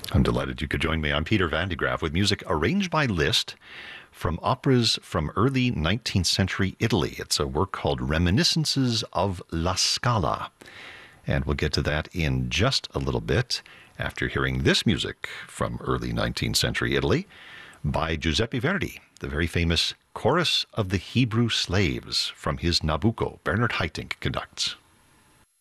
I'm delighted you could join me. I'm Peter Van de Graaff with music arranged by Liszt from operas from early 19th century Italy. It's a work called Reminiscences of La Scala. And we'll get to that in just a little bit after hearing this music from early 19th century Italy by Giuseppe Verdi, the very famous Chorus of the Hebrew Slaves from his Nabucco. Bernard Haitink conducts.